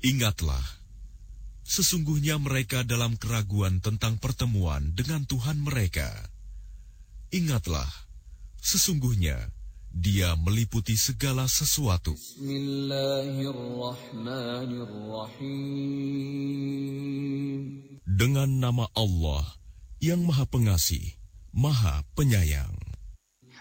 Ingatlah, sesungguhnya mereka dalam keraguan tentang pertemuan dengan Tuhan mereka. Ingatlah, sesungguhnya Dia meliputi segala sesuatu. Bismillahirrahmanirrahim. Dengan nama Allah yang Maha Pengasih, Maha Penyayang.